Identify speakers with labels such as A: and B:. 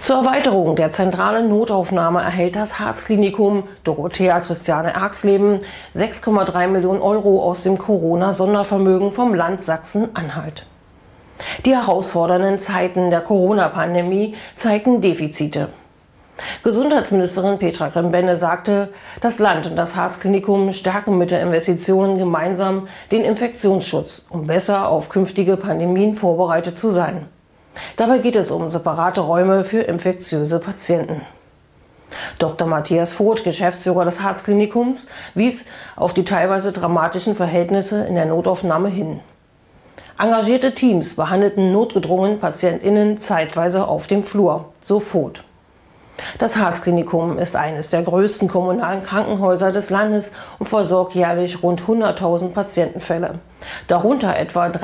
A: Zur Erweiterung der zentralen Notaufnahme erhält das Harzklinikum Dorothea Christiane Erxleben 6,3 Millionen Euro aus dem Corona-Sondervermögen vom Land Sachsen-Anhalt. Die herausfordernden Zeiten der Corona-Pandemie zeigen Defizite. Gesundheitsministerin Petra Grimbenne sagte, das Land und das Harzklinikum stärken mit der Investition gemeinsam den Infektionsschutz, um besser auf künftige Pandemien vorbereitet zu sein. Dabei geht es um separate Räume für infektiöse Patienten. Dr. Matthias Voth, Geschäftsführer des Harzklinikums, wies auf die teilweise dramatischen Verhältnisse in der Notaufnahme hin. Engagierte Teams behandelten notgedrungen PatientInnen zeitweise auf dem Flur, so Voth. Das Harzklinikum ist eines der größten kommunalen Krankenhäuser des Landes und versorgt jährlich rund 100.000 Patientenfälle, darunter etwa